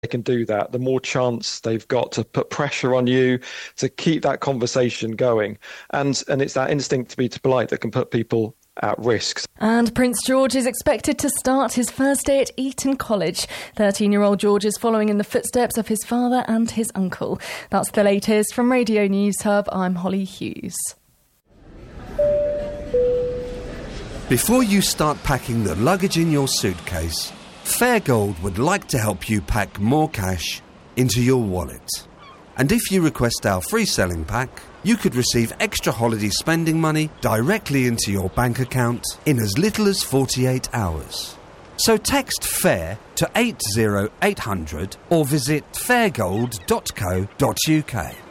they can do that, the more chance they've got to put pressure on you to keep that conversation going. And it's that instinct to be polite that can put people at risk. And Prince George is expected to start his first day at Eton College. 13-year-old George is following in the footsteps of his father and his uncle. That's the latest from Radio News Hub. I'm Holly Hughes. Before you start packing the luggage in your suitcase, Fairgold would like to help you pack more cash into your wallet. And if you request our free selling pack, you could receive extra holiday spending money directly into your bank account in as little as 48 hours. So text FAIR to 80800 or visit fairgold.co.uk.